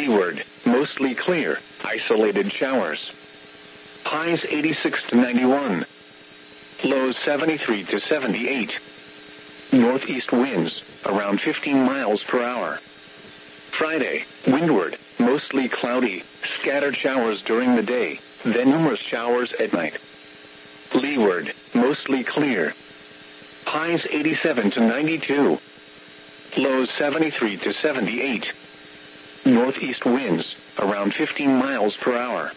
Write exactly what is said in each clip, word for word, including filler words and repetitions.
Leeward, mostly clear, isolated showers. Highs eighty-six to ninety-one. Lows seventy-three to seventy-eight. Northeast winds, around fifteen miles per hour. Friday, windward, mostly cloudy, scattered showers during the day, then numerous showers at night. Leeward, mostly clear. Highs eighty-seven to ninety-two. Lows seventy-three to seventy-eight. Northeast winds, around fifteen miles per hour.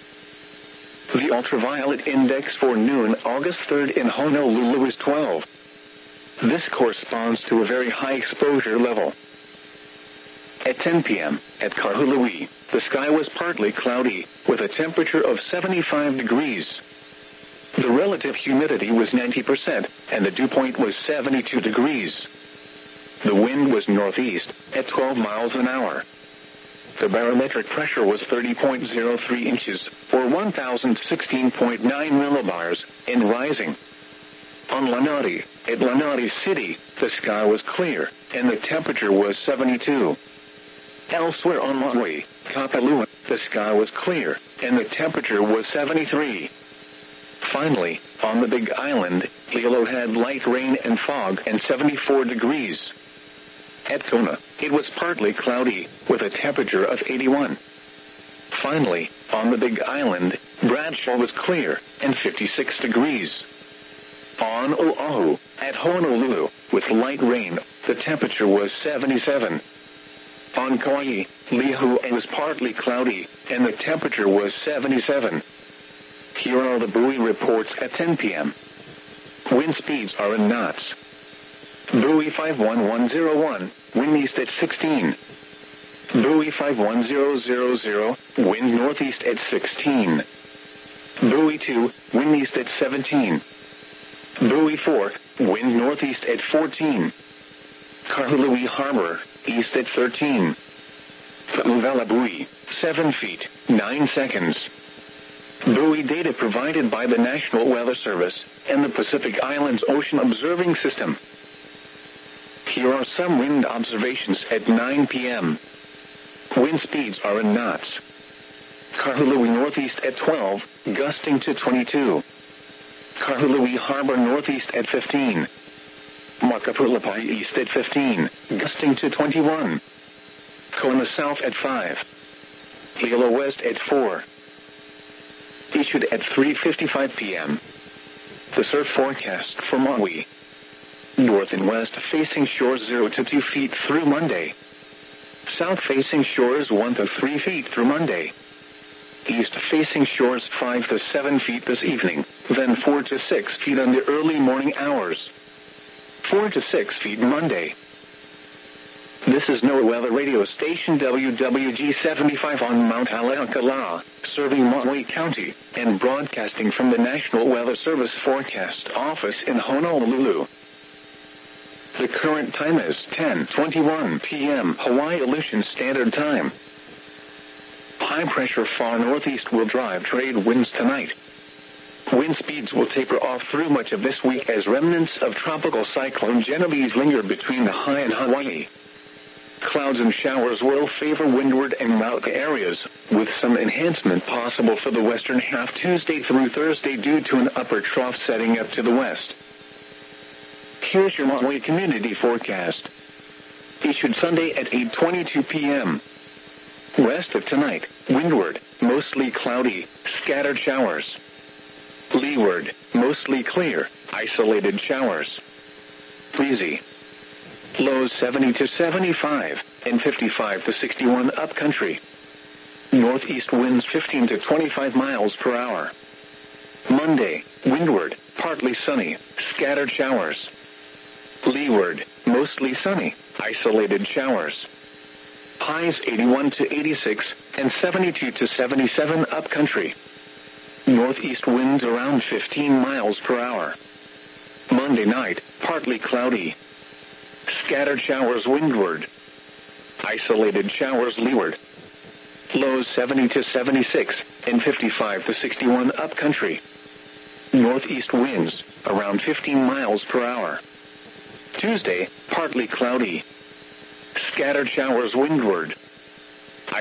The ultraviolet index for noon August third in Honolulu is twelve. This corresponds to a very high exposure level. At ten p.m., at Kahului, the sky was partly cloudy, with a temperature of seventy-five degrees. The relative humidity was ninety percent, and the dew point was seventy-two degrees. The wind was northeast, at twelve miles an hour. The barometric pressure was thirty point zero three inches, or one thousand sixteen point nine millibars, and rising. On Lanai, at Lanai City, the sky was clear, and the temperature was seventy-two. Elsewhere on Maui, Kapalua, the sky was clear, and the temperature was seventy-three. Finally, on the Big Island, Hilo had light rain and fog and seventy-four degrees. At Kona, it was partly cloudy, with a temperature of eighty-one. Finally, on the Big Island, Bradshaw was clear, and fifty-six degrees. On Oahu, at Honolulu, with light rain, the temperature was seventy-seven. On Kauai, Lihue was partly cloudy, and the temperature was seventy-seven. Here are the buoy reports at ten p.m. Wind speeds are in knots. Buoy five one one zero one, wind east at sixteen. Buoy five one zero zero zero, wind northeast at sixteen. Buoy two, wind east at seventeen. Buoy four, wind northeast at fourteen. Kahului Harbor, east at thirteen. Fa'uvela buoy, seven feet, nine seconds. Buoy data provided by the National Weather Service and the Pacific Islands Ocean Observing System. Here are some wind observations at nine p.m. Wind speeds are in knots. Kahului northeast at twelve, gusting to twenty-two. Kahului Harbor northeast at fifteen. Makapulapai east at fifteen, gusting to twenty-one. Kona south at five. Hilo west at four. Issued at three fifty-five p.m. The surf forecast for Maui. North and west facing shores zero to two feet through Monday. South facing shores one to three feet through Monday. East facing shores five to seven feet this evening, then four to six feet in the early morning hours. four to six feet Monday. This is NOAA Weather Radio Station W W G seventy-five on Mount Haleakala, serving Maui County, and broadcasting from the National Weather Service Forecast Office in Honolulu. The current time is ten twenty-one p.m. Hawaii Aleutian Standard Time. High pressure far northeast will drive trade winds tonight. Wind speeds will taper off through much of this week as remnants of Tropical Cyclone Genovese linger between the high and Hawaii. Clouds and showers will favor windward and mountain areas, with some enhancement possible for the western half Tuesday through Thursday due to an upper trough setting up to the west. Here's your Maui community forecast. Issued Sunday at eight twenty-two p.m. Rest of tonight, windward, mostly cloudy, scattered showers. Leeward, mostly clear, isolated showers. Breezy. Lows seventy to seventy-five, and fifty-five to sixty-one upcountry. Northeast winds fifteen to twenty-five miles per hour. Monday, windward, partly sunny, scattered showers. Leeward, mostly sunny, isolated showers. Highs eighty-one to eighty-six, and seventy-two to seventy-seven upcountry. Northeast winds around fifteen miles per hour. Monday night, partly cloudy. Scattered showers windward. Isolated showers leeward. Lows seventy to seventy-six, and fifty-five to sixty-one upcountry. Northeast winds, around fifteen miles per hour. Tuesday, partly cloudy. Scattered showers windward.